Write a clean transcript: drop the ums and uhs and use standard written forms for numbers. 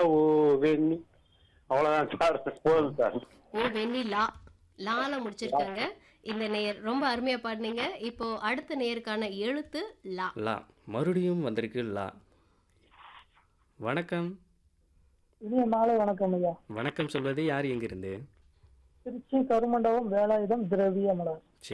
ஓ வெண்ணி. அவ்வளவுதான் சார், போதும் சார். ஓ வெண்ணிலா. லால முடிச்சிருக்காங்க. இந்த நேயர் ரொம்ப அருமையா பாடுனீங்க. இப்போ அடுத்த நேயருக்கான எழுத்து லா. லா. மறுபடியும் வந்திருக்கு லா. வணக்கம். இனிய மாலை வணக்கம் ஐயா. வணக்கம் சொல்வது யார் எங்கிருந்து? திருச்சி கருமண்டபம் வேலாயுதம் திரவியமலர்.